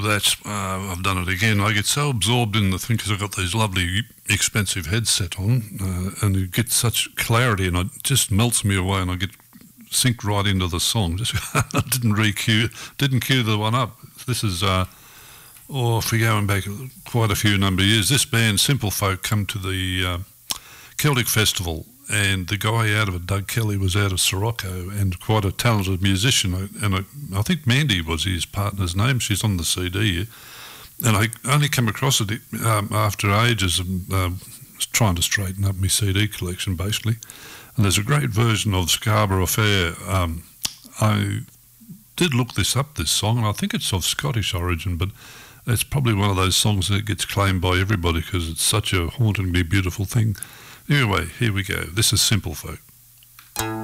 that, I've done it again. I get so absorbed in the thing because I've got these lovely expensive headset on, and you get such clarity, and it just melts me away, and I get synced right into the song. Just I didn't cue the one up. This is, if we're going back quite a few number of years, this band, Simple Folk, come to the Celtic Festival, and the guy out of it, Doug Kelly, was out of Sirocco and quite a talented musician. And I think Mandy was his partner's name. She's on the CD. And I only came across it after ages of trying to straighten up my CD collection, basically. And there's a great version of Scarborough Affair. I did look this song, and I think it's of Scottish origin, but it's probably one of those songs that gets claimed by everybody because it's such a hauntingly beautiful thing. Anyway, here we go. This is Simple Folk.